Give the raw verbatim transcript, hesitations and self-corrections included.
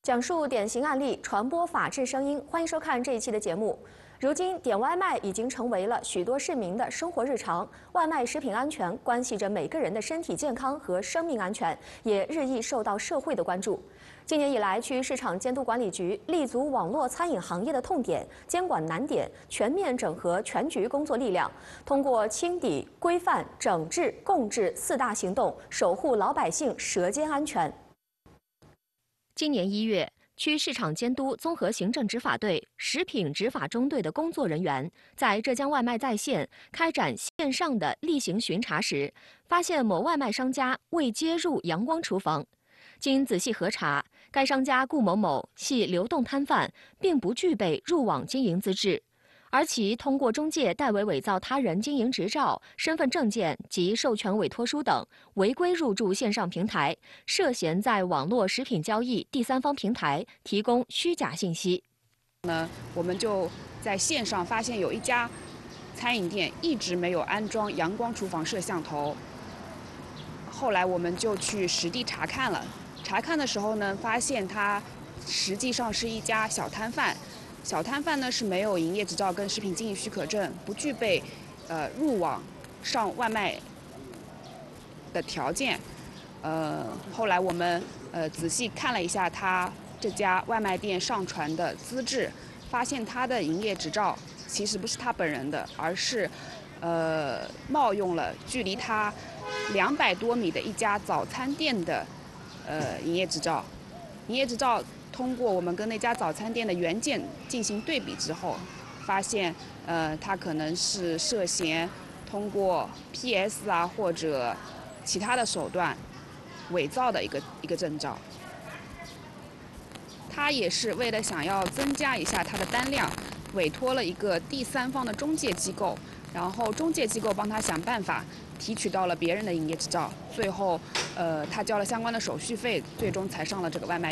讲述典型案例，传播法治声音。欢迎收看这一期的节目。如今，点外卖已经成为了许多市民的生活日常。外卖食品安全关系着每个人的身体健康和生命安全，也日益受到社会的关注。今年以来，区市场监督管理局立足网络餐饮行业的痛点、监管难点，全面整合全局工作力量，通过清底、规范、整治、共治四大行动，守护老百姓舌尖安全。 今年一月，区市场监督综合行政执法队食品执法中队的工作人员在浙江外卖在线开展线上的例行巡查时，发现某外卖商家未接入阳光厨房。经仔细核查，该商家顾某某系流动摊贩，并不具备入网经营资质。 而其通过中介代为伪造他人经营执照、身份证件及授权委托书等，违规入驻线上平台，涉嫌在网络食品交易第三方平台提供虚假信息。 呢，我们就在线上发现有一家餐饮店一直没有安装阳光厨房摄像头。后来我们就去实地查看了，查看的时候呢，发现它实际上是一家小摊贩。 小摊贩呢是没有营业执照跟食品经营许可证，不具备呃入网上外卖的条件。呃，后来我们呃仔细看了一下他这家外卖店上传的资质，发现他的营业执照其实不是他本人的，而是呃冒用了距离他两百多米的一家早餐店的呃营业执照，营业执照。 通过我们跟那家早餐店的原件进行对比之后，发现，呃，他可能是涉嫌通过 P S 啊或者其他的手段伪造的一个一个证照。他也是为了想要增加一下他的单量，委托了一个第三方的中介机构，然后中介机构帮他想办法提取到了别人的营业执照，最后，呃，他交了相关的手续费，最终才上了这个外卖。